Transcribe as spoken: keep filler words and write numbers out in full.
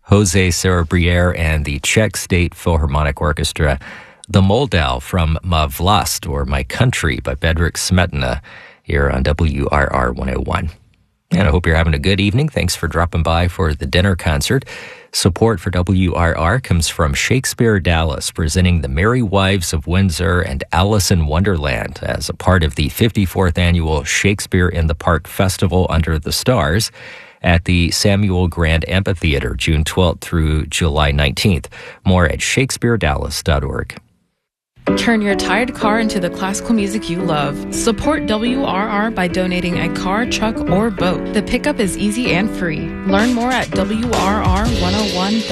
Jose Sarabriere and the Czech State Philharmonic Orchestra, The Moldau from Ma Vlast, or My Country, by Bedřich Smetana, here on W R R one oh one. And I hope you're having a good evening. Thanks for dropping by for the dinner concert. Support for W R R comes from Shakespeare Dallas, presenting The Merry Wives of Windsor and Alice in Wonderland as a part of the fifty-fourth annual Shakespeare in the Park Festival Under the Stars at the Samuel Grand Amphitheater, June twelfth through July nineteenth. More at shakespeare dallas dot org. Turn your tired car into the classical music you love. Support W R R by donating a car, truck, or boat. The pickup is easy and free. Learn more at W R R one oh one dot org.